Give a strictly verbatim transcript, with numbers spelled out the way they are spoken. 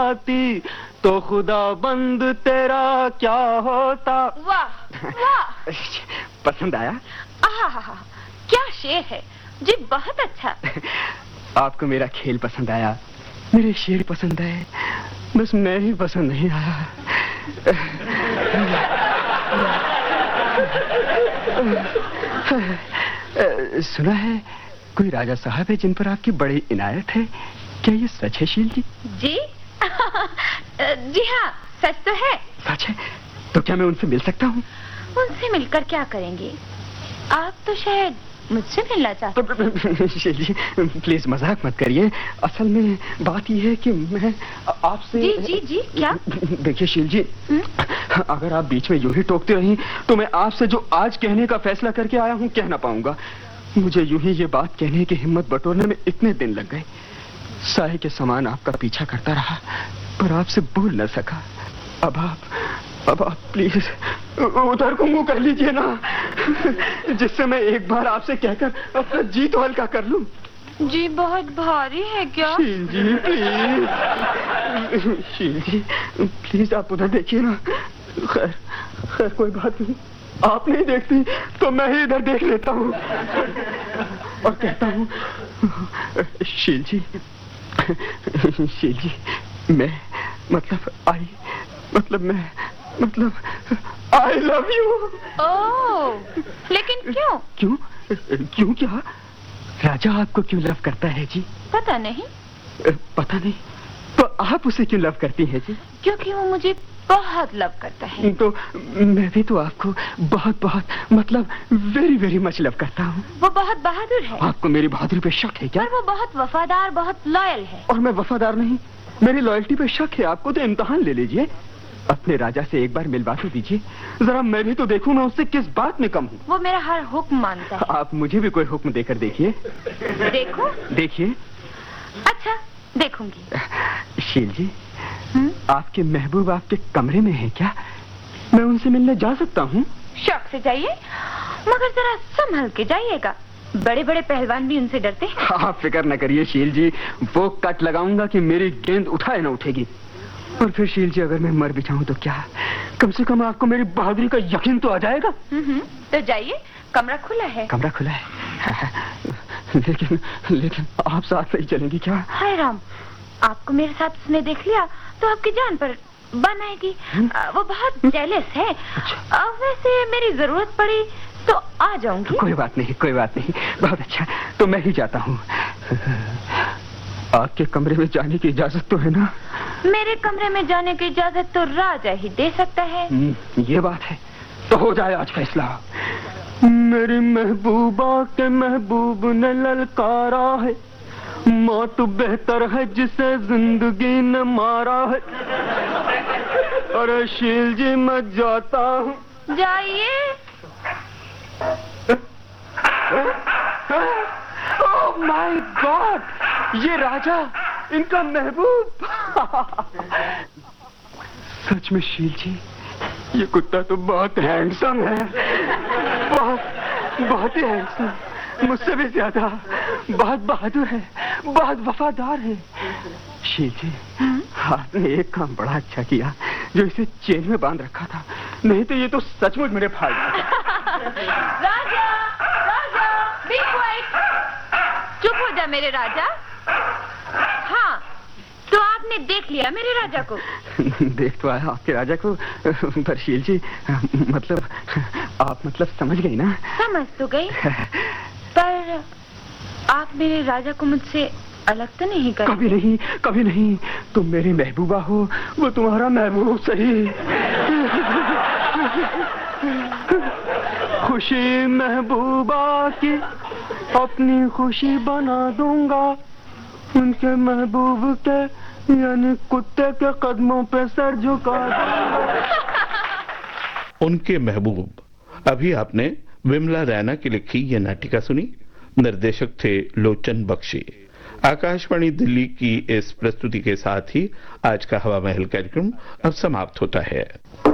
आती तो खुदा बंद तेरा क्या होता। वाह वाह, पसंद आया? आहा, क्या शेर है जी, बहुत अच्छा। आपको मेरा खेल पसंद आया, मेरे शेर पसंद आए, बस मैं ही पसंद नहीं आया। सुना है कोई राजा साहब है जिन पर आपकी बड़ी इनायत है, क्या ये सच है शील जी? जी जी हाँ, सच तो है। सच है? तो क्या मैं उनसे मिल सकता हूँ? उनसे मिलकर क्या करेंगे? आप तो शायद मुझसे मिलना चाहते। शील जी प्लीज मजाक मत करिए, असल में बात यह है कि मैं आपसे। जी जी जी क्या? देखिए शील जी, अगर आप बीच में यूं ही टोकते रही तो मैं आपसे जो आज कहने का फैसला करके आया हूं कह ना पाऊंगा। मुझे यूं ही ये बात कहने की हिम्मत बटोरने में इतने दिन लग गए। साए के समान आपका पीछा करता रहा पर आपसे बोल न सका। अब आप अब आप प्लीज उधर को मुंह कर लीजिए ना, जिससे मैं एक बार आपसे कहकर अपना जी तो हल्का कर लूं। जी बहुत भारी है क्या? शील जी प्लीज, शील जी प्लीज आप उधर देखिए ना। खैर खैर कोई बात नहीं, आप नहीं देखती तो मैं ही इधर देख लेता हूँ और कहता हूँ, शील जी शील जी मैं मतलब आई मतलब मैं मतलब आई लव यू। ओह, लेकिन क्यों? क्यों क्यों क्या? राजा आपको क्यों लव करता है जी? पता नहीं। पता नहीं? तो आप उसे क्यों लव करती हैं जी? क्योंकि वो मुझे बहुत लव करता है। तो मैं भी तो आपको बहुत बहुत मतलब वेरी वेरी मच लव करता हूँ। वो बहुत बहादुर है। आपको मेरी बहादुरी पे शक है क्या? पर वो बहुत वफादार, बहुत लॉयल है। और मैं वफादार नहीं, मेरी लॉयल्टी पे शक है आपको, तो इम्तिहान ले लीजिए। अपने राजा से एक बार मिलवा तो दीजिए, जरा मैं भी तो देखूं मैं उससे किस बात में कम हूँ। वो मेरा हर हुक्म मानता है। आप मुझे भी कोई हुक्म देकर देखिए। देखो? देखिए। अच्छा देखूंगी। शील जी, हुँ? आपके महबूब आपके कमरे में है क्या? मैं उनसे मिलने जा सकता हूँ? शौक से जाइए, मगर जरा संभल के जाइएगा, बड़े बड़े पहलवान भी उनसे डरते हैं। आप फिक्र न करिए शील जी, वो कट लगाऊंगा कि मेरी गेंद उठाए न उठेगी। और फिर शील जी अगर मैं मर भी जाऊं तो क्या, कम से कम आपको मेरी बहादुरी का यकीन तो आ जाएगा। तो जाइए, कमरा खुला है। कमरा खुला है लेकिन लेकिन आप साथ नहीं चलेंगी क्या? हाय राम, आपको मेरे साथ उसने देख लिया तो आपकी जान पर बन आएगी। वो बहुत जेलस है। अच्छा। वैसे मेरी जरूरत पड़ी तो आ जाऊंगी। कोई बात नहीं कोई बात नहीं, बहुत अच्छा, तो मैं ही जाता हूँ। आपके कमरे में जाने की इजाजत तो है ना? मेरे कमरे में जाने की इजाजत तो राजा ही दे सकता है। ये बात है, तो हो जाए आज फैसला। मेरी महबूबा के महबूब ने ललकारा है, मौत बेहतर है जिसे जिंदगी ने मारा है। अरे शील जी मैं जाता हूँ। जाइए। ओह माय गॉड, ये राजा, इनका महबूब। सच में शील जी, ये कुत्ता तो बहुत हैंडसम है, बहुत बहुत ही हैंडसम, मुझसे भी ज्यादा, बहुत बहादुर है, बहुत वफादार है। शील जी, आपने एक काम बड़ा अच्छा किया जो इसे चेन में बांध रखा था, नहीं तो ये तो सचमुच मेरे फाड़। राजा, राजा, बी क्वाइट, चुप हो जा मेरे राजा। हाँ, तो आपने देख लिया मेरे राजा को? देख तो आया आपके राजा को, पर शील जी मतलब आप मतलब समझ गई ना? समझ तो गई, पर आप मेरे राजा को मुझसे अलग तो नहीं कर? कभी नहीं, कभी नहीं। तुम मेरी महबूबा हो, वो तुम्हारा महबूब सही। खुशी महबूबा की अपनी खुशी बना दूंगा, उनके महबूब के यानी कुत्ते के कदमों पे सर झुका दूंगा। उनके महबूब। अभी आपने विमला रैना की लिखी ये नाटिका सुनी। निर्देशक थे लोचन बख्शी। आकाशवाणी दिल्ली की इस प्रस्तुति के साथ ही आज का हवा महल कार्यक्रम अब समाप्त होता है।